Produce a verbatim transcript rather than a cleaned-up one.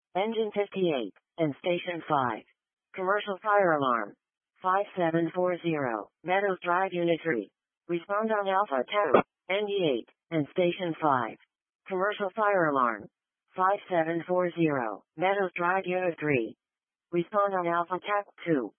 Engine fifty-eight, and Station five. Commercial fire alarm. five seven four zero, Meadows Drive Unit three. Respond on Alpha two, N E eight, and Station five. Commercial fire alarm. five seven four zero, Meadows Drive Unit three. Respond on Alpha T A C two.